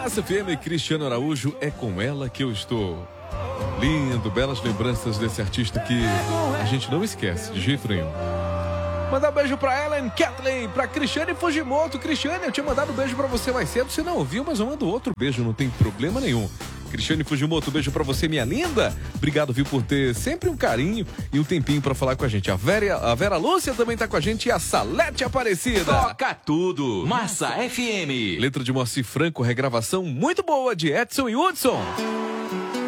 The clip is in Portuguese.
Massa FM, Cristiano Araújo, é com ela que eu estou. Lindo, belas lembranças desse artista que a gente não esquece de jeito nenhum. Mandar um beijo pra Ellen Kathleen, pra Cristiane Fujimoto. Cristiane, eu tinha mandado um beijo pra você mais cedo, você não ouviu, mas eu mando outro beijo, não tem problema nenhum. Cristiane Fujimoto, beijo pra você, minha linda. Obrigado, viu, por ter sempre um carinho e um tempinho pra falar com a gente. A Vera Lúcia também tá com a gente e a Salete Aparecida. Toca tudo, Massa FM. Letra de Moacir Franco, regravação muito boa de Edson e Hudson.